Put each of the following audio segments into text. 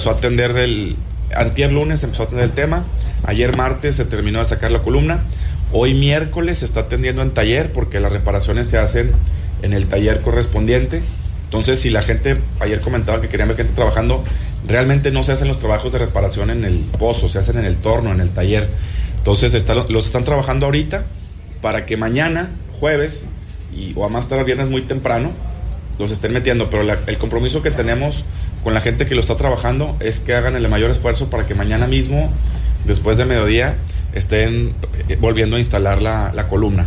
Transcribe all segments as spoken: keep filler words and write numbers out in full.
Empezó a atender el... Antier lunes empezó a atender el tema. Ayer martes se terminó de sacar la columna. Hoy miércoles se está atendiendo en taller porque las reparaciones se hacen en el taller correspondiente. Entonces, si la gente, ayer comentaba que querían ver gente trabajando, realmente no se hacen los trabajos de reparación en el pozo, se hacen en el torno, en el taller. Entonces, está, los están trabajando ahorita para que mañana, jueves, y, o a más tarde viernes muy temprano, los estén metiendo. Pero la, el compromiso que tenemos con la gente que lo está trabajando es que hagan el mayor esfuerzo para que mañana mismo, después de mediodía, estén volviendo a instalar la, la columna.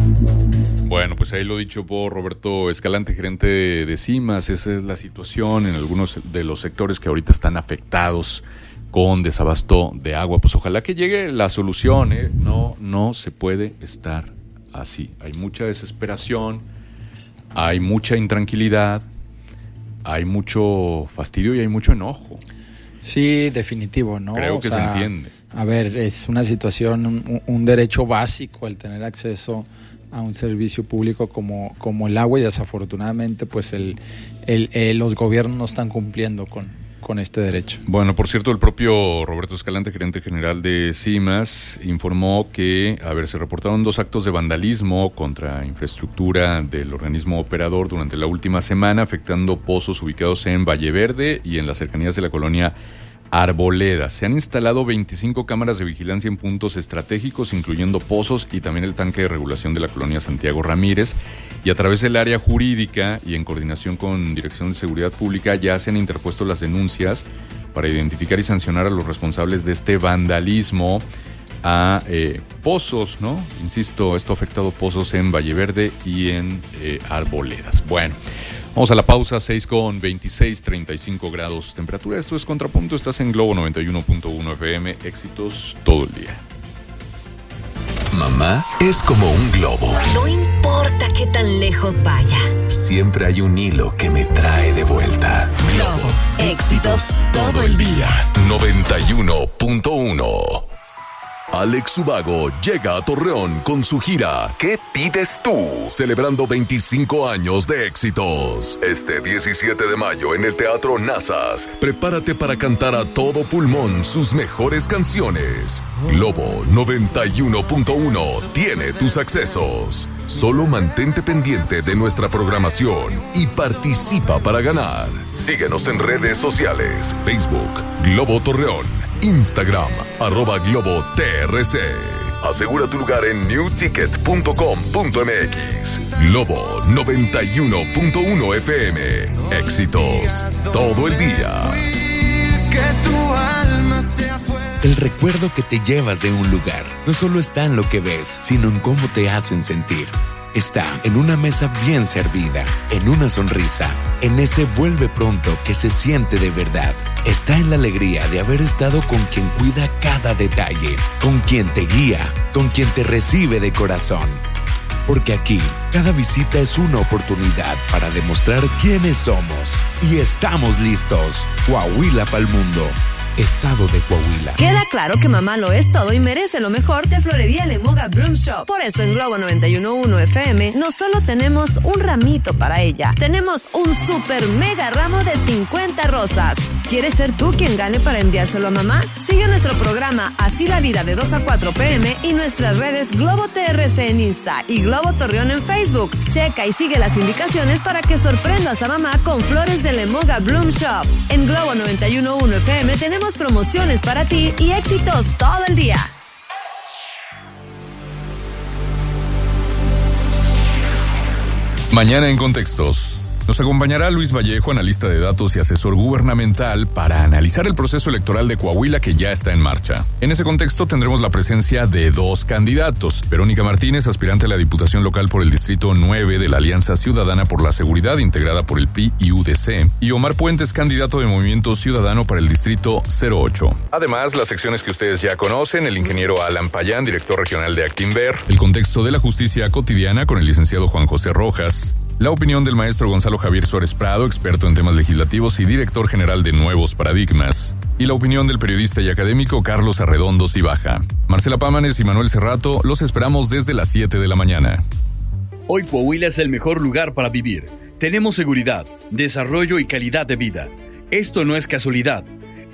Bueno, pues ahí lo dicho por Roberto Escalante, gerente de CIMAS. Esa es la situación en algunos de los sectores que ahorita están afectados con desabasto de agua. Pues ojalá que llegue la solución, ¿eh? No, no se puede estar así. Hay mucha desesperación, hay mucha intranquilidad, hay mucho fastidio y hay mucho enojo. Sí, definitivo, ¿no? Creo o que sea, se entiende. A ver, es una situación, un, un derecho básico el tener acceso a un servicio público como, como el agua, y desafortunadamente pues el, el, el, los gobiernos no están cumpliendo con, con este derecho. Bueno, por cierto, el propio Roberto Escalante, gerente general de CIMAS, informó que, a ver, se reportaron dos actos de vandalismo contra infraestructura del organismo operador durante la última semana, afectando pozos ubicados en Valle Verde y en las cercanías de la colonia Arboleda. Se han instalado veinticinco cámaras de vigilancia en puntos estratégicos, incluyendo pozos y también el tanque de regulación de la colonia Santiago Ramírez, y a través del área jurídica y en coordinación con Dirección de Seguridad Pública ya se han interpuesto las denuncias para identificar y sancionar a los responsables de este vandalismo a eh, pozos, ¿no? Insisto, esto ha afectado pozos en Valle Verde y en eh, Arboledas. Bueno, vamos a la pausa. Seis con veintiséis, treinta y cinco grados temperatura. Esto es Contrapunto, estás en Globo noventa y uno punto uno F M, éxitos todo el día. Mamá es como un globo. No importa qué tan lejos vaya, siempre hay un hilo que me trae de vuelta. Globo, éxitos todo el día. noventa y uno punto uno. Alex Ubago llega a Torreón con su gira ¿Qué pides tú? Celebrando veinticinco años de éxitos. Este diecisiete de mayo en el Teatro Nazas. Prepárate para cantar a todo pulmón sus mejores canciones. Globo noventa y uno punto uno tiene tus accesos. Solo mantente pendiente de nuestra programación y participa para ganar. Síguenos en redes sociales: Facebook, Globo Torreón, Instagram, arroba Globo T R C. Asegura tu lugar en new ticket punto com punto m x. Globo noventa y uno punto uno F M. Éxitos todo el día. El recuerdo que te llevas de un lugar no solo está en lo que ves, sino en cómo te hacen sentir. Está en una mesa bien servida, en una sonrisa, en ese vuelve pronto que se siente de verdad. Está en la alegría de haber estado con quien cuida cada detalle, con quien te guía, con quien te recibe de corazón. Porque aquí, cada visita es una oportunidad para demostrar quiénes somos. Y estamos listos. Coahuila pa'l mundo. Estado de Coahuila. Queda claro que mamá lo es todo y merece lo mejor de Florería Lemoga Bloom Shop. Por eso en Globo noventa y uno punto uno F M no solo tenemos un ramito para ella, tenemos un super mega ramo de cincuenta rosas. ¿Quieres ser tú quien gane para enviárselo a mamá? Sigue nuestro programa Así la Vida de dos a cuatro pm y nuestras redes Globo T R C en Insta y Globo Torreón en Facebook. Checa y sigue las indicaciones para que sorprendas a mamá con flores de Lemoga Bloom Shop. En Globo noventa y uno punto uno F M tenemos promociones para ti y éxitos todo el día. Mañana en Contextos nos acompañará Luis Vallejo, analista de datos y asesor gubernamental, para analizar el proceso electoral de Coahuila que ya está en marcha. En ese contexto tendremos la presencia de dos candidatos: Verónica Martínez, aspirante a la Diputación Local por el Distrito nueve de la Alianza Ciudadana por la Seguridad, integrada por el P R I y U D C, y Omar Puentes, candidato de Movimiento Ciudadano para el Distrito cero ocho. Además, las secciones que ustedes ya conocen: el ingeniero Alan Payán, director regional de Actinver; el contexto de la justicia cotidiana con el licenciado Juan José Rojas; la opinión del maestro Gonzalo Javier Suárez Prado, experto en temas legislativos y director general de Nuevos Paradigmas; y la opinión del periodista y académico Carlos Arredondo Cibaja. Marcela Pámanes y Manuel Cerrato los esperamos desde las siete de la mañana. Hoy Coahuila es el mejor lugar para vivir. Tenemos seguridad, desarrollo y calidad de vida. Esto no es casualidad,